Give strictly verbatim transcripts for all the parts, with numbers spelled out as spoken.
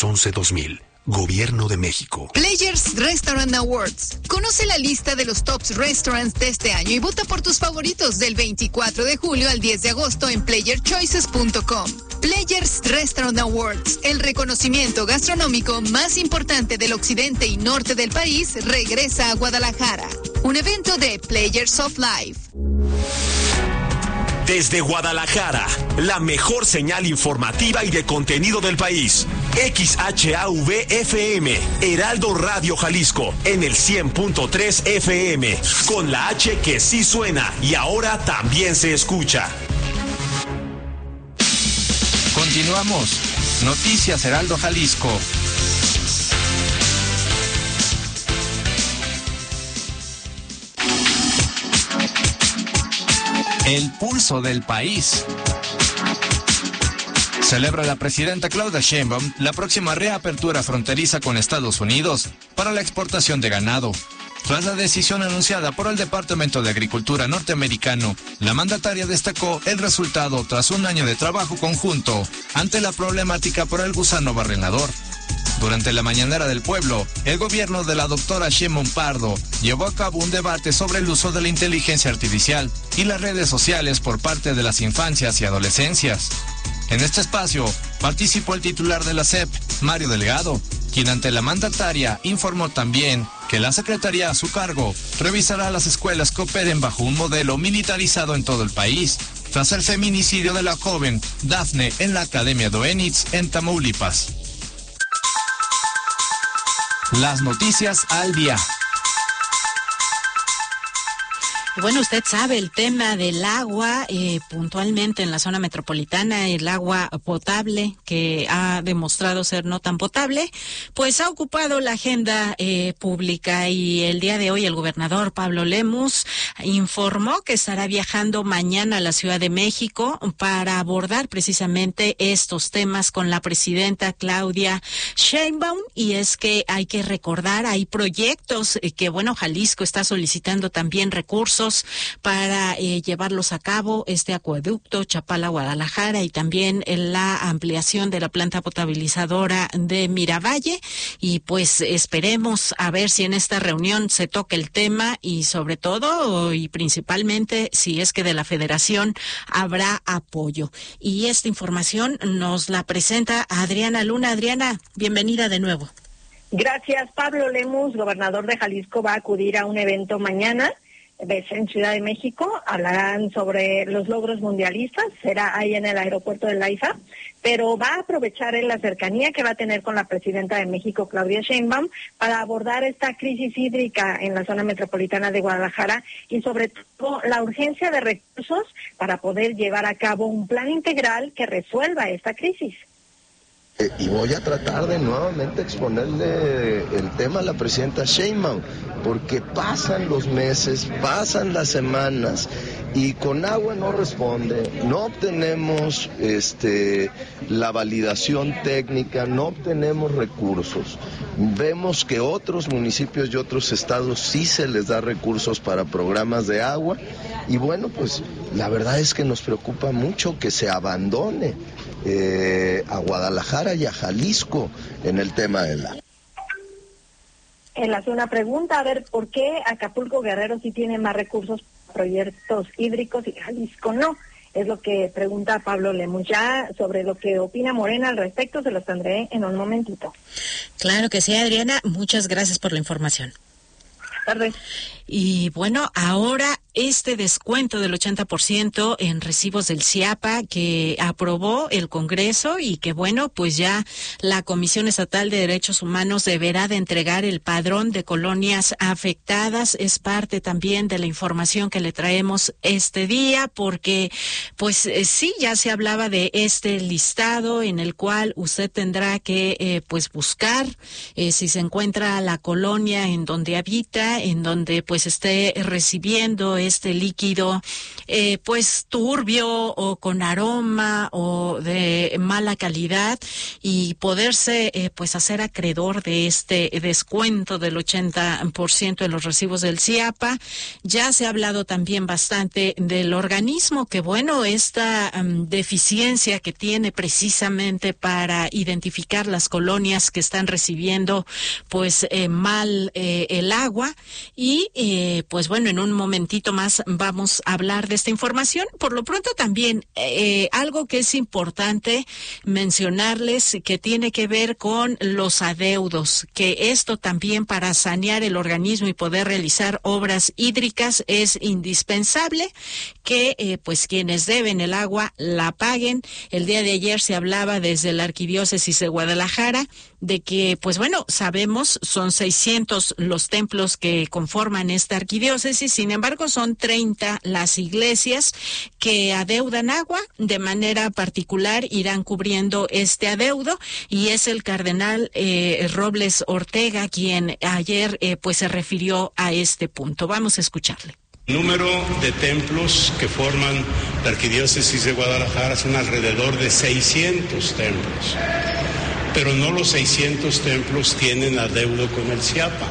once dos mil. Gobierno de México. Players Restaurant Awards. Conoce la lista de los tops restaurants de este año y vota por tus favoritos del veinticuatro de julio al diez de agosto en player choices punto com. Players Restaurant Awards, el reconocimiento gastronómico más importante del occidente y norte del país, regresa a Guadalajara. Un evento de Players of Life. Desde Guadalajara, la mejor señal informativa y de contenido del país. X H A V F M, Heraldo Radio Jalisco, en el cien punto tres F M, con la H que sí suena y ahora también se escucha. Continuamos. Noticias Heraldo Jalisco. El pulso del país. Celebra la presidenta Claudia Sheinbaum la próxima reapertura fronteriza con Estados Unidos para la exportación de ganado. Tras la decisión anunciada por el Departamento de Agricultura norteamericano, la mandataria destacó el resultado tras un año de trabajo conjunto ante la problemática por el gusano barrenador. Durante la mañanera del pueblo, el gobierno de la doctora Sheinbaum Pardo llevó a cabo un debate sobre el uso de la inteligencia artificial y las redes sociales por parte de las infancias y adolescencias. En este espacio participó el titular de la S E P, Mario Delgado, quien ante la mandataria informó también que la Secretaría a su cargo revisará las escuelas que operen bajo un modelo militarizado en todo el país, tras el feminicidio de la joven Dafne en la Academia Doenitz en Tamaulipas. Las noticias al día. Bueno, usted sabe el tema del agua, eh, puntualmente en la zona metropolitana, el agua potable que ha demostrado ser no tan potable, pues ha ocupado la agenda eh, pública y el día de hoy el gobernador Pablo Lemus informó que estará viajando mañana a la Ciudad de México para abordar precisamente estos temas con la presidenta Claudia Sheinbaum, y es que hay que recordar, hay proyectos eh, que, bueno, Jalisco está solicitando también recursos para eh, llevarlos a cabo, este acueducto Chapala-Guadalajara y también la ampliación de la planta potabilizadora de Miravalle, y pues esperemos a ver si en esta reunión se toca el tema y sobre todo y principalmente si es que de la Federación habrá apoyo. Y esta información nos la presenta Adriana Luna. Adriana, bienvenida de nuevo. Gracias. Pablo Lemus, gobernador de Jalisco, va a acudir a un evento mañana en Ciudad de México. Hablarán sobre los logros mundialistas, será ahí en el aeropuerto de Laiza, pero va a aprovechar en la cercanía que va a tener con la presidenta de México, Claudia Sheinbaum, para abordar esta crisis hídrica en la zona metropolitana de Guadalajara y sobre todo la urgencia de recursos para poder llevar a cabo un plan integral que resuelva esta crisis. Y voy a tratar de nuevamente exponerle el tema a la presidenta Sheinbaum, porque pasan los meses, pasan las semanas y con agua no responde, no obtenemos este, la validación técnica, no obtenemos recursos. Vemos que otros municipios y otros estados sí se les da recursos para programas de agua y bueno, pues la verdad es que nos preocupa mucho que se abandone Eh, a Guadalajara y a Jalisco en el tema del agua. Él hace una pregunta, a ver, ¿por qué Acapulco Guerrero sí tiene más recursos para proyectos hídricos y Jalisco no? Es lo que pregunta Pablo Lemus. Ya sobre lo que opina Morena al respecto se los tendré en un momentito. Claro que sí, Adriana, muchas gracias por la información. Tarde. Y bueno, ahora este descuento del ochenta por ciento en recibos del CIAPA que aprobó el Congreso y que bueno, pues ya la Comisión Estatal de Derechos Humanos deberá de entregar el padrón de colonias afectadas. Es parte también de la información que le traemos este día porque pues eh, sí, ya se hablaba de este listado en el cual usted tendrá que eh, pues buscar eh, si se encuentra la colonia en donde habita, en donde pues esté recibiendo este líquido eh, pues turbio o con aroma o de mala calidad y poderse eh, pues hacer acreedor de este descuento del ochenta por ciento en los recibos del CIAPA. Ya se ha hablado también bastante del organismo, que bueno, esta um, deficiencia que tiene precisamente para identificar las colonias que están recibiendo pues eh, mal eh, el agua y eh, pues bueno, en un momentito más vamos a hablar de esta información. Por lo pronto también eh, algo que es importante mencionarles que tiene que ver con los adeudos, que esto también para sanear el organismo y poder realizar obras hídricas es indispensable que eh, pues quienes deben el agua la paguen. El día de ayer se hablaba desde la Arquidiócesis de Guadalajara de que pues bueno, sabemos son seiscientos los templos que conforman esta arquidiócesis, sin embargo son treinta las iglesias que adeudan agua, de manera particular irán cubriendo este adeudo y es el cardenal eh, Robles Ortega quien ayer eh, pues se refirió a este punto. Vamos a escucharle. El número de templos que forman la Arquidiócesis de Guadalajara son alrededor de seiscientos templos, pero no los seiscientos templos tienen adeudo con el CIAPA.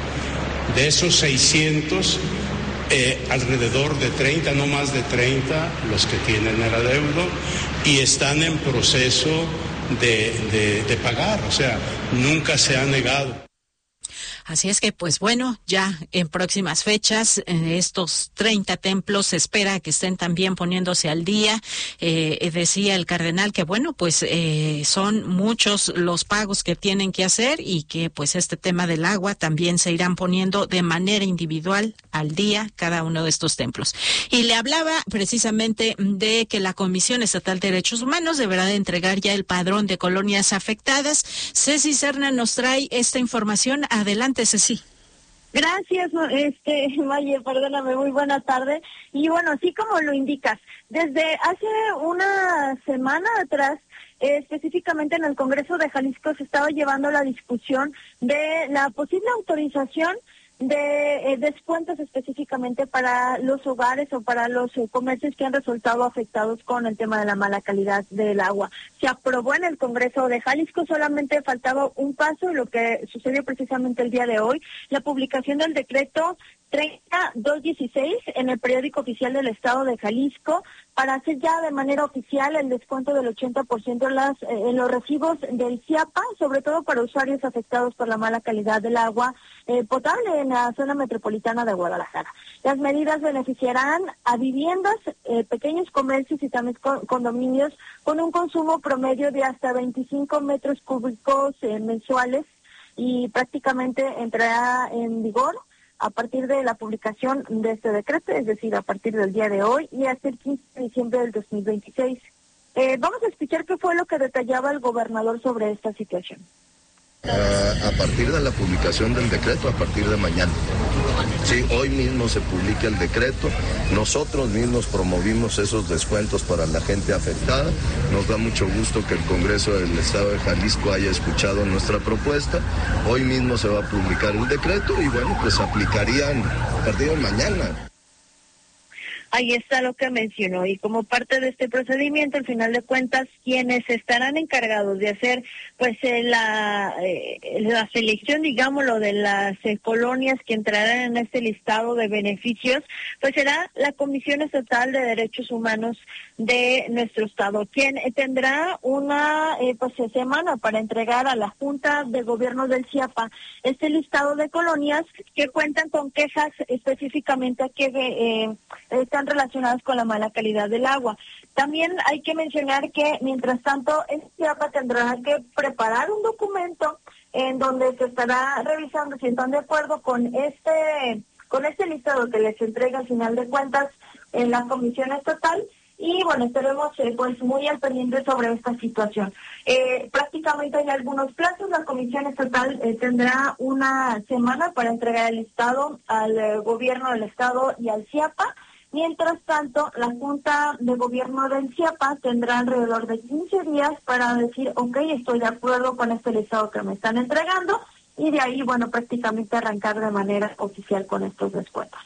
De esos seiscientos, eh, alrededor de treinta, no más de treinta, los que tienen el adeudo y están en proceso de, de, de pagar, o sea, nunca se ha negado. Así es que, pues bueno, ya en próximas fechas, eh, estos treinta templos se espera que estén también poniéndose al día. Eh, decía el cardenal que, bueno, pues eh, son muchos los pagos que tienen que hacer y que, pues, este tema del agua también se irán poniendo de manera individual al día cada uno de estos templos. Y le hablaba precisamente de que la Comisión Estatal de Derechos Humanos deberá de entregar ya el padrón de colonias afectadas. Ceci Serna nos trae esta información. Adelante, Ceci. Gracias, este, Maye, perdóname, muy buena tarde. Y bueno, así como lo indicas, desde hace una semana atrás, eh, específicamente en el Congreso de Jalisco, se estaba llevando la discusión de la posible autorización de eh, descuentos específicamente para los hogares o para los eh, comercios que han resultado afectados con el tema de la mala calidad del agua. Se aprobó en el Congreso de Jalisco, solamente faltaba un paso, lo que sucedió precisamente el día de hoy, la publicación del decreto treinta doscientos dieciséis en el periódico oficial del Estado de Jalisco para hacer ya de manera oficial el descuento del ochenta por ciento en, las, eh, en los recibos del CIAPA, sobre todo para usuarios afectados por la mala calidad del agua eh, potable en la zona metropolitana de Guadalajara. Las medidas beneficiarán a viviendas, eh, pequeños comercios y también con, condominios con un consumo promedio de hasta veinticinco metros cúbicos eh, mensuales y prácticamente entrará en vigor a partir de la publicación de este decreto, es decir, a partir del día de hoy y hasta el quince de diciembre del dos mil veintiséis. Eh, vamos a escuchar qué fue lo que detallaba el gobernador sobre esta situación. Uh, a partir de la publicación del decreto, a partir de mañana. Sí, hoy mismo se publica el decreto. Nosotros mismos promovimos esos descuentos para la gente afectada. Nos da mucho gusto que el Congreso del Estado de Jalisco haya escuchado nuestra propuesta. Hoy mismo se va a publicar el decreto y bueno, pues aplicarían a partir de mañana. Ahí está lo que mencionó y como parte de este procedimiento, al final de cuentas, quienes estarán encargados de hacer pues eh, la eh, la selección, digámoslo, de las eh, colonias que entrarán en este listado de beneficios, pues será la Comisión Estatal de Derechos Humanos de nuestro estado, quien eh, tendrá una eh, pues semana para entregar a la Junta de Gobierno del CIAPA este listado de colonias que cuentan con quejas específicamente a que eh, están relacionadas con la mala calidad del agua. También hay que mencionar que, mientras tanto, el CIAPA tendrá que preparar un documento en donde se estará revisando si están de acuerdo con este con este listado que les entrega al final de cuentas en la Comisión Estatal. Y bueno, estaremos eh, pues muy al pendiente sobre esta situación. Eh, prácticamente hay algunos plazos. La Comisión Estatal eh, tendrá una semana para entregar el listado al eh, gobierno del estado y al CIAPA. Mientras tanto, la Junta de Gobierno del CIAPA tendrá alrededor de quince días para decir, ok, estoy de acuerdo con este listado que me están entregando, y de ahí, bueno, prácticamente arrancar de manera oficial con estos descuentos.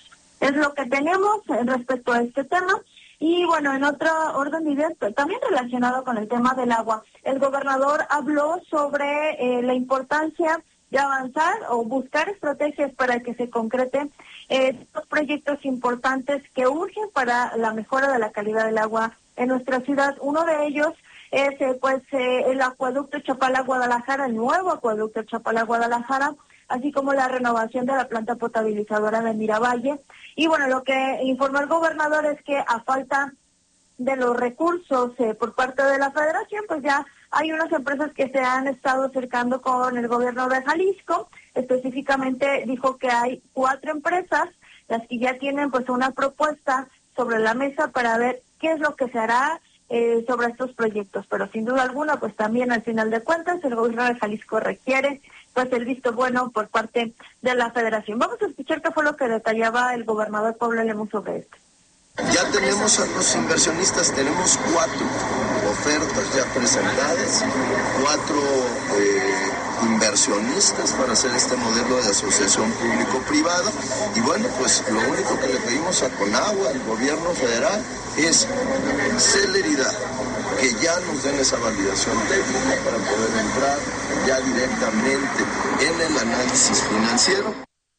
Es lo que tenemos respecto a este tema. Y bueno, en otro orden de ideas, también relacionado con el tema del agua, el gobernador habló sobre eh, la importancia de avanzar o buscar estrategias para que se concreten eh, estos proyectos importantes que urgen para la mejora de la calidad del agua en nuestra ciudad. Uno de ellos es eh, pues eh, el acueducto Chapala-Guadalajara, el nuevo acueducto Chapala-Guadalajara, así como la renovación de la planta potabilizadora de Miravalle. Y bueno, lo que informó el gobernador es que a falta de los recursos eh, por parte de la federación, pues ya hay unas empresas que se han estado acercando con el gobierno de Jalisco. Específicamente dijo que hay cuatro empresas, las que ya tienen pues una propuesta sobre la mesa para ver qué es lo que se hará eh, sobre estos proyectos. Pero sin duda alguna, pues también al final de cuentas, el gobierno de Jalisco requiere pues el visto bueno por parte de la federación. Vamos a escuchar qué fue lo que detallaba el gobernador Pablo Lemus sobre esto. Ya tenemos a los inversionistas, tenemos cuatro ofertas ya presentadas, cuatro eh, inversionistas para hacer este modelo de asociación público-privada. Y bueno, pues lo único que le pedimos a Conagua, al gobierno federal, es celeridad, que ya nos den esa validación técnica para poder entrar ya directamente en el análisis financiero.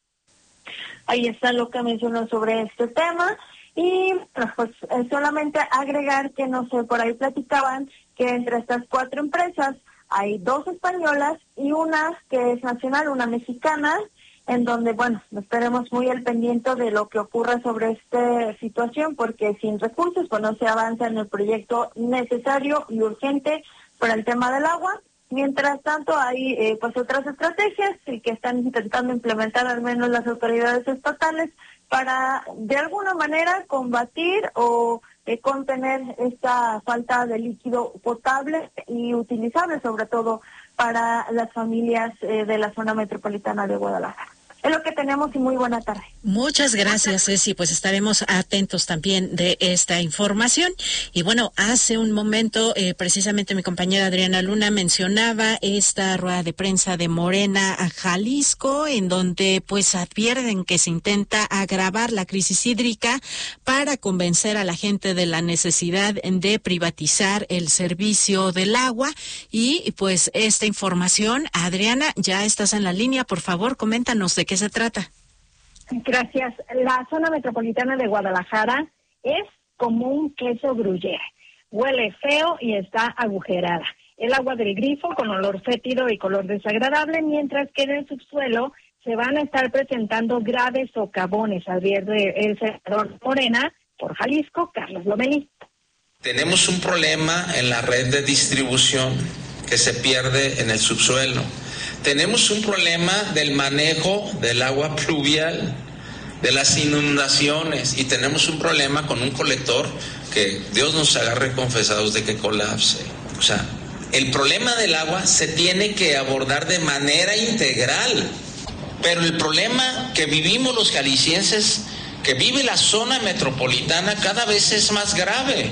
Ahí está lo que mencionó sobre este tema. Y pues solamente agregar que, no sé, por ahí platicaban que entre estas cuatro empresas hay dos españolas y una que es nacional, una mexicana, en donde, bueno, estaremos muy al pendiente de lo que ocurra sobre esta situación, porque sin recursos pues no se avanza en el proyecto necesario y urgente para el tema del agua. Mientras tanto, hay eh, pues otras estrategias que están intentando implementar al menos las autoridades estatales para de alguna manera combatir o eh, contener esta falta de líquido potable y utilizable sobre todo para las familias eh, de la zona metropolitana de Guadalajara. Es lo que tenemos y muy buena tarde. Muchas gracias, Ceci. Pues estaremos atentos también de esta información. Y bueno, hace un momento, eh, precisamente mi compañera Adriana Luna mencionaba esta rueda de prensa de Morena a Jalisco, en donde pues advierten que se intenta agravar la crisis hídrica para convencer a la gente de la necesidad de privatizar el servicio del agua. Y pues esta información, Adriana, ya estás en la línea. Por favor, coméntanos de qué se trata. Gracias. La zona metropolitana de Guadalajara es como un queso gruyere. Huele feo y está agujerada. El agua del grifo con olor fétido y color desagradable, mientras que en el subsuelo se van a estar presentando graves socavones, advierte el senador Morena por Jalisco, Carlos Lomelí. Tenemos un problema en la red de distribución que se pierde en el subsuelo. Tenemos un problema del manejo del agua pluvial, de las inundaciones, y tenemos un problema con un colector que Dios nos agarre confesados de que colapse. O sea, el problema del agua se tiene que abordar de manera integral, pero el problema que vivimos los jaliscienses, que vive la zona metropolitana, cada vez es más grave.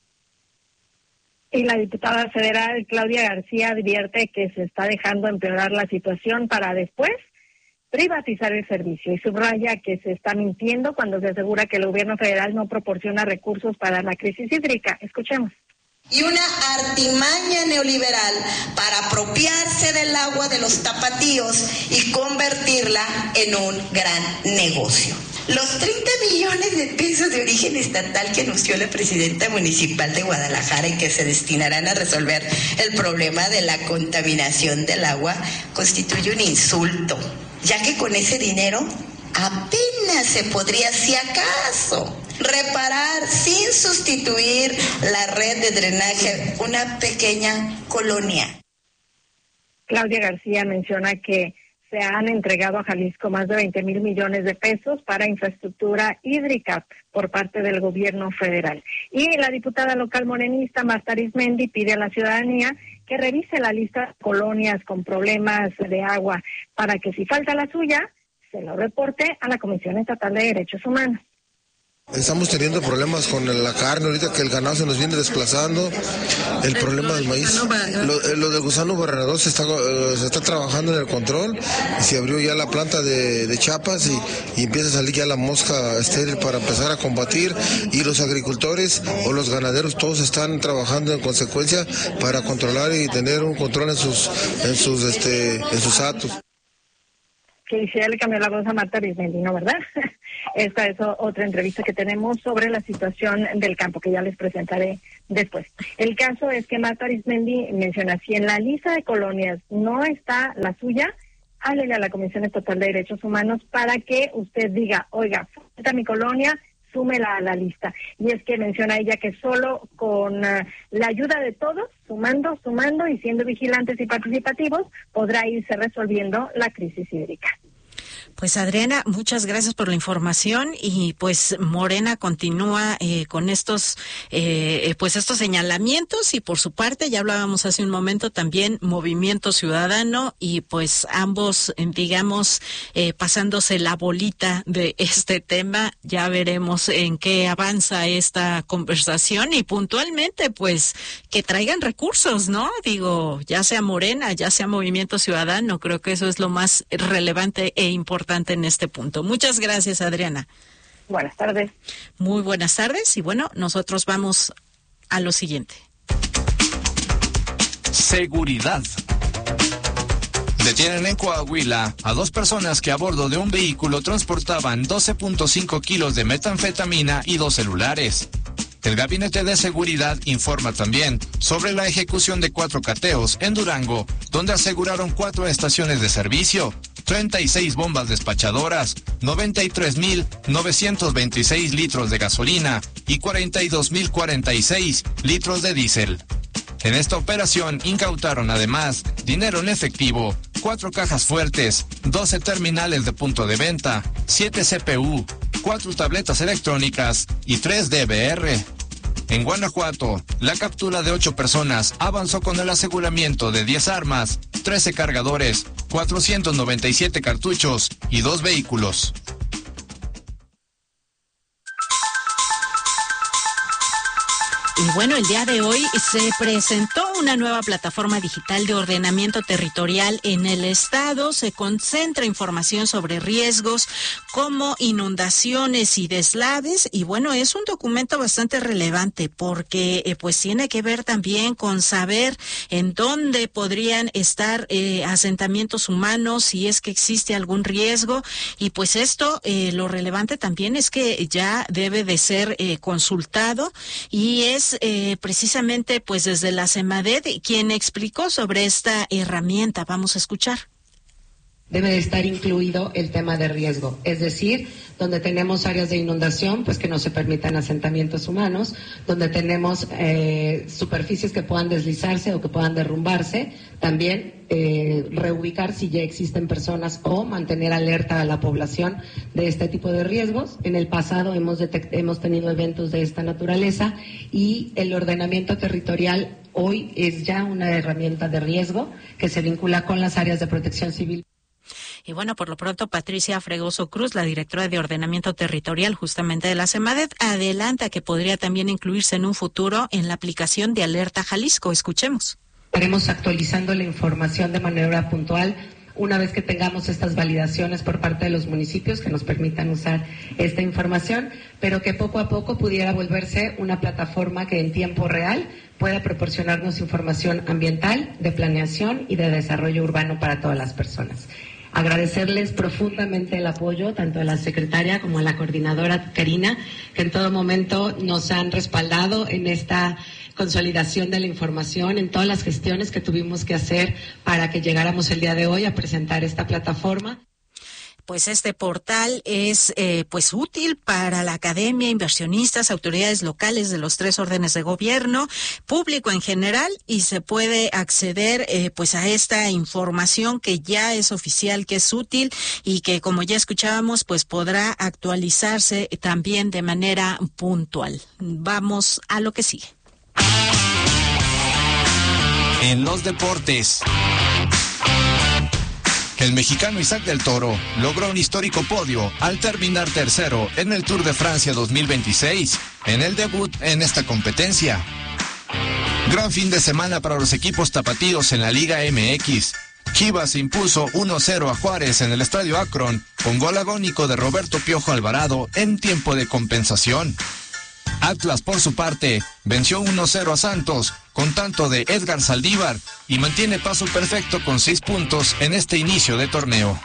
Y la diputada federal Claudia García advierte que se está dejando empeorar la situación para después privatizar el servicio, y subraya que se está mintiendo cuando se asegura que el gobierno federal no proporciona recursos para la crisis hídrica. Escuchemos. Y una artimaña neoliberal para apropiarse del agua de los tapatíos y convertirla en un gran negocio. Los treinta millones de pesos de origen estatal que anunció la presidenta municipal de Guadalajara y que se destinarán a resolver el problema de la contaminación del agua constituye un insulto, ya que con ese dinero apenas se podría, si acaso, reparar sin sustituir la red de drenaje una pequeña colonia. Claudia García menciona que se han entregado a Jalisco más de veinte mil millones de pesos para infraestructura hídrica por parte del gobierno federal. Y la diputada local morenista Marta Arismendi pide a la ciudadanía que revise la lista de colonias con problemas de agua para que si falta la suya, se lo reporte a la Comisión Estatal de Derechos Humanos. Estamos teniendo problemas con la carne, ahorita que el ganado se nos viene desplazando, el problema del maíz. Lo, lo del gusano barrenador se está, se está trabajando en el control, y se abrió ya la planta de, de Chiapas y, y empieza a salir ya la mosca estéril para empezar a combatir, y los agricultores o los ganaderos todos están trabajando en consecuencia para controlar y tener un control en sus, en sus, este, en sus atos. Que si ya le cambió la voz a Marta Arismendi, ¿no, verdad? Esta es otra entrevista que tenemos sobre la situación del campo, que ya les presentaré después. El caso es que Marta Arismendi menciona, si en la lista de colonias no está la suya, háblele a la Comisión Estatal de Derechos Humanos para que usted diga, oiga, falta mi colonia, súmela a la lista. Y es que menciona ella que solo con uh, la ayuda de todos, sumando, sumando y siendo vigilantes y participativos, podrá irse resolviendo la crisis hídrica. Pues Adriana, muchas gracias por la información, y pues Morena continúa eh, con estos eh, pues estos señalamientos, y por su parte, ya hablábamos hace un momento también, Movimiento Ciudadano, y pues ambos, digamos, eh, pasándose la bolita de este tema. Ya veremos en qué avanza esta conversación, y puntualmente pues que traigan recursos, ¿no? Digo, ya sea Morena, ya sea Movimiento Ciudadano, creo que eso es lo más relevante e importante en este punto. Muchas gracias, Adriana. Buenas tardes. Muy buenas tardes, y bueno, nosotros vamos a lo siguiente. Seguridad. Detienen en Coahuila a dos personas que a bordo de un vehículo transportaban doce punto cinco kilos de metanfetamina y dos celulares. El Gabinete de Seguridad informa también sobre la ejecución de cuatro cateos en Durango, donde aseguraron cuatro estaciones de servicio, treinta y seis bombas despachadoras, noventa y tres mil novecientos veintiséis litros de gasolina y cuarenta y dos mil cuarenta y seis litros de diésel. En esta operación incautaron además dinero en efectivo, cuatro cajas fuertes, doce terminales de punto de venta, siete C P U, cuatro tabletas electrónicas y tres D V R. En Guanajuato, la captura de ocho personas avanzó con el aseguramiento de diez armas, trece cargadores, cuatrocientos noventa y siete cartuchos y dos vehículos. Y bueno, el día de hoy se presentó una nueva plataforma digital de ordenamiento territorial en el estado. Se concentra información sobre riesgos como inundaciones y deslaves. Y bueno, es un documento bastante relevante porque eh, pues tiene que ver también con saber en dónde podrían estar eh, asentamientos humanos, si es que existe algún riesgo. Y pues esto, eh, lo relevante también es que ya debe de ser eh, consultado, y es Eh, precisamente pues desde la CEMADET quien explicó sobre esta herramienta. Vamos a escuchar. Debe de estar incluido el tema de riesgo, es decir, donde tenemos áreas de inundación, pues que no se permitan asentamientos humanos, donde tenemos eh, superficies que puedan deslizarse o que puedan derrumbarse, también eh, reubicar si ya existen personas o mantener alerta a la población de este tipo de riesgos. En el pasado hemos, detect- hemos tenido eventos de esta naturaleza, y el ordenamiento territorial hoy es ya una herramienta de riesgo que se vincula con las áreas de protección civil. Y bueno, por lo pronto, Patricia Fregoso Cruz, la directora de Ordenamiento Territorial justamente de la CEMADET, adelanta que podría también incluirse en un futuro en la aplicación de Alerta Jalisco. Escuchemos. Estaremos actualizando la información de manera puntual una vez que tengamos estas validaciones por parte de los municipios que nos permitan usar esta información, pero que poco a poco pudiera volverse una plataforma que en tiempo real pueda proporcionarnos información ambiental, de planeación y de desarrollo urbano para todas las personas. Agradecerles profundamente el apoyo tanto a la secretaria como a la coordinadora Karina, que en todo momento nos han respaldado en esta consolidación de la información, en todas las gestiones que tuvimos que hacer para que llegáramos el día de hoy a presentar esta plataforma. Pues este portal es eh, pues útil para la academia, inversionistas, autoridades locales de los tres órdenes de gobierno, público en general, y se puede acceder eh, pues a esta información que ya es oficial, que es útil y que, como ya escuchábamos, pues podrá actualizarse también de manera puntual. Vamos a lo que sigue. En los deportes, el El mexicano Isaac del Toro logró un histórico podio al terminar tercero en el Tour de Francia dos mil veintiséis, en el debut en esta competencia. Gran fin de semana para los equipos tapatíos en la Liga M X. Chivas impuso uno cero a Juárez en el Estadio Akron con gol agónico de Roberto Piojo Alvarado en tiempo de compensación. Atlas, por su parte, venció uno cero a Santos con tanto de Edgar Saldívar y mantiene paso perfecto con seis puntos en este inicio de torneo.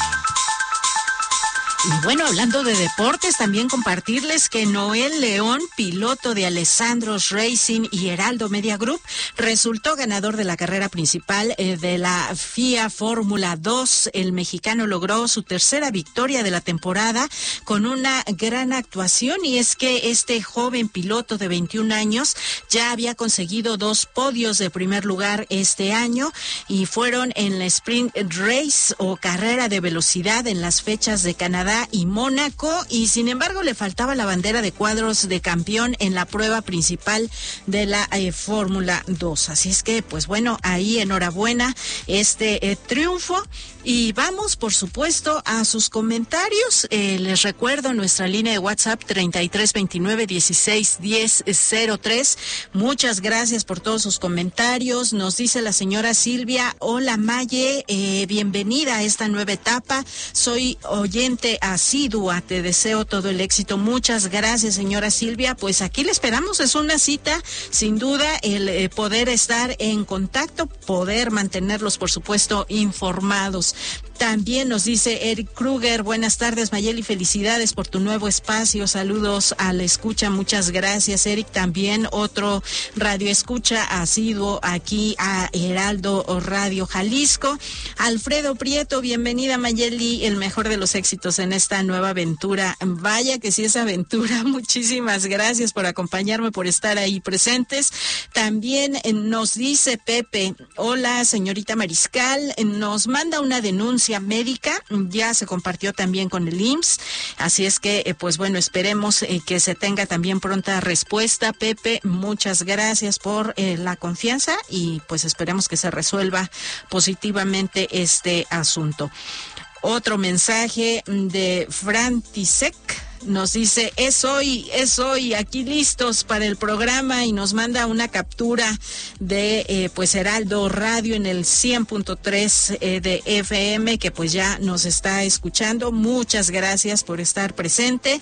Y bueno, hablando de deportes, también compartirles que Noel León, piloto de Alessandros Racing y Heraldo Media Group, resultó ganador de la carrera principal eh, de la F I A Fórmula dos. El mexicano logró su tercera victoria de la temporada con una gran actuación, y es que este joven piloto de veintiún años ya había conseguido dos podios de primer lugar este año, y fueron en la Sprint Race o carrera de velocidad en las fechas de Canadá y Mónaco, y sin embargo le faltaba la bandera de cuadros de campeón en la prueba principal de la eh, Fórmula dos. Así es que, pues bueno, ahí enhorabuena este eh, triunfo. Y vamos, por supuesto, a sus comentarios. Eh, les recuerdo nuestra línea de WhatsApp treinta y tres veintinueve dieciséis diez cero tres. Muchas gracias por todos sus comentarios. Nos dice la señora Silvia: hola Maye, eh, bienvenida a esta nueva etapa. Soy oyente asidua, te deseo todo el éxito. Muchas gracias, señora Silvia. Pues aquí le esperamos, es una cita, sin duda, el eh, poder estar en contacto, poder mantenerlos, por supuesto, informados. También nos dice Eric Kruger: buenas tardes, Mayeli, felicidades por tu nuevo espacio, saludos a la escucha. Muchas gracias, Eric. También otro radio escucha asiduo aquí a Heraldo Radio Jalisco. Alfredo Prieto: bienvenida, Mayeli, el mejor de los éxitos en esta nueva aventura. Vaya que sí es aventura. Muchísimas gracias por acompañarme, por estar ahí presentes. También eh, nos dice Pepe: hola, señorita Mariscal, nos manda una denuncia médica, ya se compartió también con el I M S S, así es que, eh, pues bueno, esperemos eh, que se tenga también pronta respuesta. Pepe, muchas gracias por eh, la confianza, y pues esperemos que se resuelva positivamente este asunto. Otro mensaje de Fran Tisek. Nos dice: es hoy, es hoy, aquí listos para el programa, y nos manda una captura de eh, pues Heraldo Radio en el cien punto tres eh, de F M, que pues ya nos está escuchando. Muchas gracias por estar presente.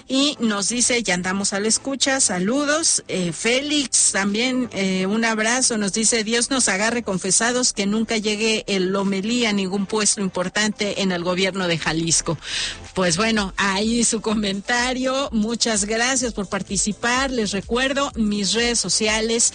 Y nos dice: ya andamos a la escucha, saludos. Eh, Félix, también eh, un abrazo, nos dice: Dios nos agarre confesados que nunca llegue el Lomelí a ningún puesto importante en el gobierno de Jalisco. Pues bueno, ahí su comentario. Muchas gracias por participar. Les recuerdo mis redes sociales: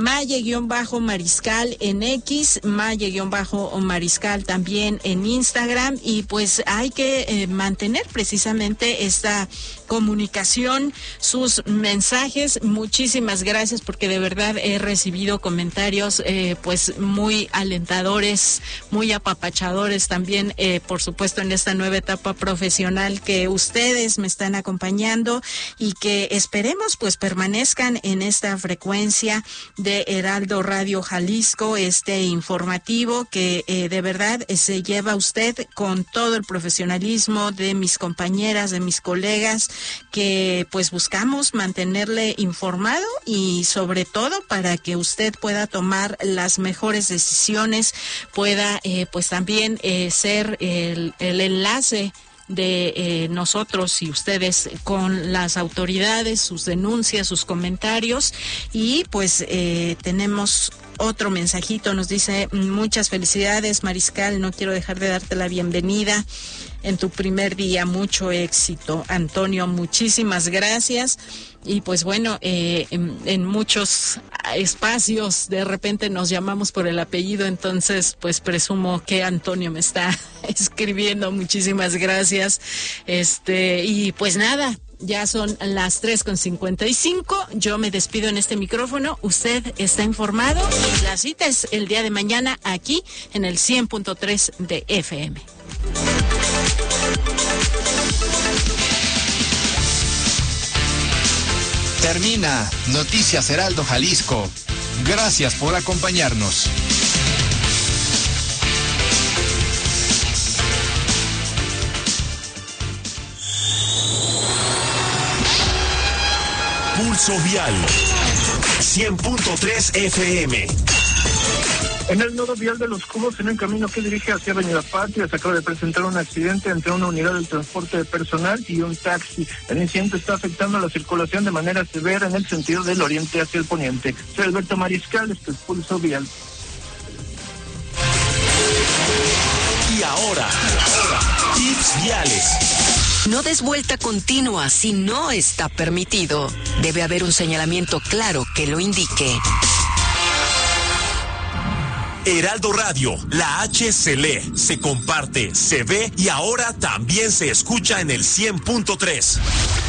Maye-Mariscal en X, Maye-Mariscal también en Instagram. Y pues hay que eh, mantener precisamente esta comunicación, sus mensajes. Muchísimas gracias, porque de verdad he recibido comentarios eh, pues muy alentadores, muy apapachadores también, eh, por supuesto, en esta nueva etapa profesional que ustedes me están acompañando, y que esperemos pues permanezcan en esta frecuencia de Heraldo Radio Jalisco, este informativo que eh, de verdad eh, se lleva usted con todo el profesionalismo de mis compañeras, de mis colegas, que pues buscamos mantenerle informado, y sobre todo para que usted pueda tomar las mejores decisiones, pueda eh, pues también eh, ser el, el enlace de eh, nosotros y ustedes con las autoridades, sus denuncias, sus comentarios. Y pues eh, tenemos otro mensajito, nos dice: muchas felicidades, Mariscal, no quiero dejar de darte la bienvenida en tu primer día, mucho éxito. Antonio, muchísimas gracias. Y pues bueno, eh, en, en muchos espacios de repente nos llamamos por el apellido, entonces pues presumo que Antonio me está escribiendo. Muchísimas gracias. Este, y pues nada, ya son las tres con cincuenta y cinco. Yo me despido en este micrófono. Usted está informado, y la cita es el día de mañana aquí en el cien punto tres de F M. Termina Noticias Heraldo Jalisco. Gracias por acompañarnos. Pulso Vial. cien punto tres F M. En el nodo vial de Los Cubos, en el camino que dirige hacia Avenida Patria, se acaba de presentar un accidente entre una unidad del transporte de personal y un taxi. El incidente está afectando la circulación de manera severa en el sentido del oriente hacia el poniente. Soy Alberto Mariscal, este es Pulso Vial. Y ahora, tips viales. No des vuelta continua si no está permitido. Debe haber un señalamiento claro que lo indique. Heraldo Radio, la H se lee, se comparte, se ve y ahora también se escucha en el cien punto tres.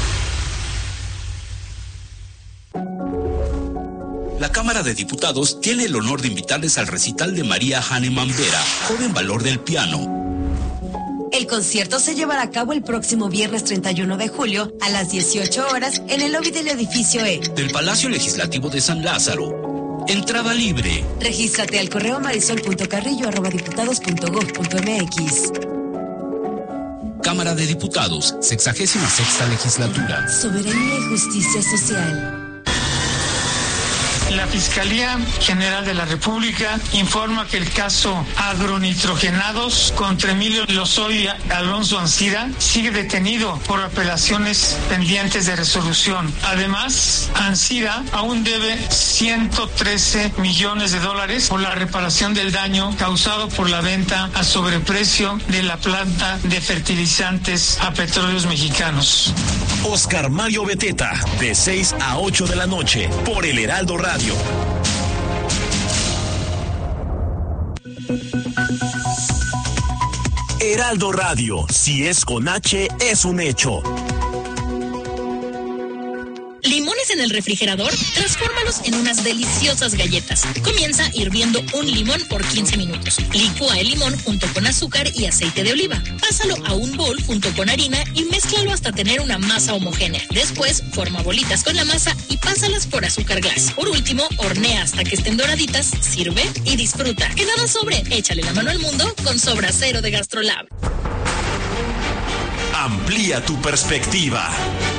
La Cámara de Diputados tiene el honor de invitarles al recital de María Hahnemann Vera, joven valor del piano. El concierto se llevará a cabo el próximo viernes treinta y uno de julio a las dieciocho horas en el lobby del edificio E del Palacio Legislativo de San Lázaro. Entrada libre. Regístrate al correo marisol punto carrillo arroba diputados punto gob punto mx. Cámara de Diputados, sexagésima sexta legislatura. Soberanía y justicia social. La Fiscalía General de la República informa que el caso agronitrogenados contra Emilio Lozoya Alonso Ancira sigue detenido por apelaciones pendientes de resolución. Además, Ancira aún debe ciento trece millones de dólares por la reparación del daño causado por la venta a sobreprecio de la planta de fertilizantes a Petróleos Mexicanos. Oscar Mario Beteta, de seis a ocho de la noche, por el Heraldo Radio. Heraldo Radio, si es con H, es un hecho. ¿Limones en el refrigerador? Transfórmalos en unas deliciosas galletas. Comienza hirviendo un limón por quince minutos. Licúa el limón junto con azúcar y aceite de oliva. Pásalo a un bol junto con harina y mézclalo hasta tener una masa homogénea. Después, forma bolitas con la masa y pásalas por azúcar glass. Por último, hornea hasta que estén doraditas, sirve y disfruta. Que nada sobre, échale la mano al mundo con Sobrasero de Gastrolab. Amplía tu perspectiva.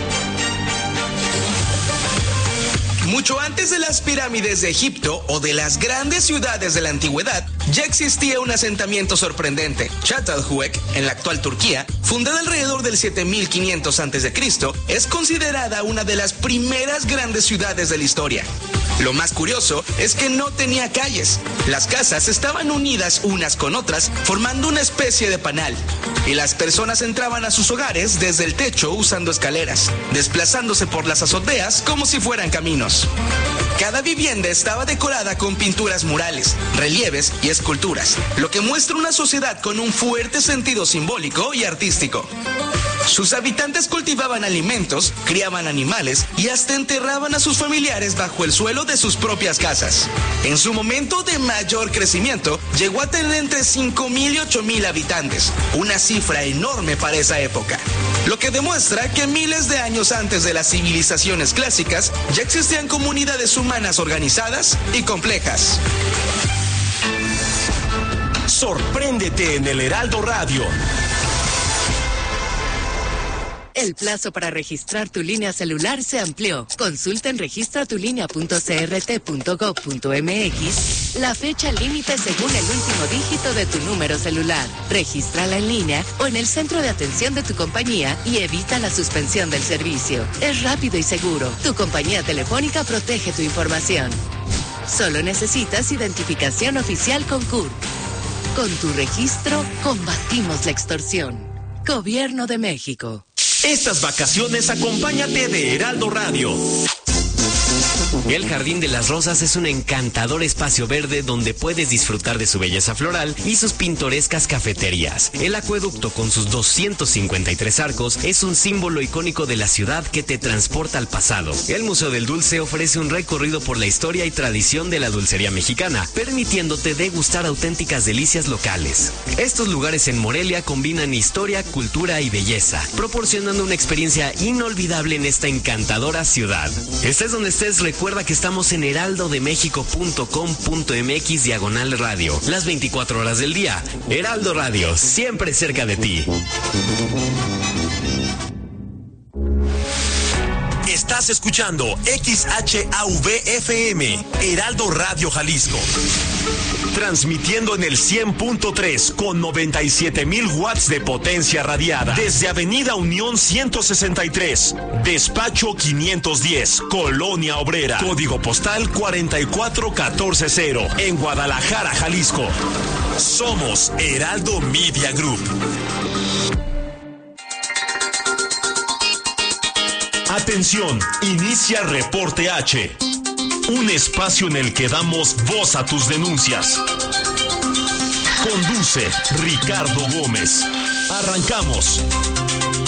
Mucho antes de las pirámides de Egipto o de las grandes ciudades de la antigüedad, ya existía un asentamiento sorprendente. Çatalhöyük, en la actual Turquía, fundada alrededor del siete mil quinientos antes de Cristo, es considerada una de las primeras grandes ciudades de la historia. Lo más curioso es que no tenía calles. Las casas estaban unidas unas con otras, formando una especie de panal. Y las personas entraban a sus hogares desde el techo usando escaleras, desplazándose por las azoteas como si fueran caminos. Cada vivienda estaba decorada con pinturas murales, relieves y esculturas, lo que muestra una sociedad con un fuerte sentido simbólico y artístico. Sus habitantes cultivaban alimentos, criaban animales y hasta enterraban a sus familiares bajo el suelo de sus propias casas. En su momento de mayor crecimiento, llegó a tener entre cinco mil y ocho mil habitantes, una cifra enorme para esa época. Lo que demuestra que miles de años antes de las civilizaciones clásicas, ya existían comunidades humanas organizadas y complejas. Sorpréndete en el Heraldo Radio. El plazo para registrar tu línea celular se amplió. Consulta en registra tu línea punto c r t punto gob punto m x la fecha límite según el último dígito de tu número celular. Regístrala en línea o en el centro de atención de tu compañía y evita la suspensión del servicio. Es rápido y seguro. Tu compañía telefónica protege tu información. Solo necesitas identificación oficial con C U R. Con tu registro, combatimos la extorsión. Gobierno de México. Estas vacaciones acompáñate de Heraldo Radio. El Jardín de las Rosas es un encantador espacio verde donde puedes disfrutar de su belleza floral y sus pintorescas cafeterías. El acueducto con sus doscientos cincuenta y tres arcos es un símbolo icónico de la ciudad que te transporta al pasado. El Museo del Dulce ofrece un recorrido por la historia y tradición de la dulcería mexicana, permitiéndote degustar auténticas delicias locales. Estos lugares en Morelia combinan historia, cultura y belleza, proporcionando una experiencia inolvidable en esta encantadora ciudad. Estés donde estés, recuerda que estamos en heraldo de méxico punto com punto m x diagonal radio, las veinticuatro horas del día. Heraldo Radio, siempre cerca de ti. Estás Estás escuchando X H A V F M, Heraldo Radio Jalisco. Transmitiendo en el cien punto tres con noventa y siete mil watts de potencia radiada. Desde Avenida Unión ciento sesenta y tres, Despacho quinientos diez, Colonia Obrera. Código postal cuarenta y cuatro catorce cero, en Guadalajara, Jalisco. Somos Heraldo Media Group. Atención, inicia Reporte H, un espacio en el que damos voz a tus denuncias. Conduce Ricardo Gómez. Arrancamos.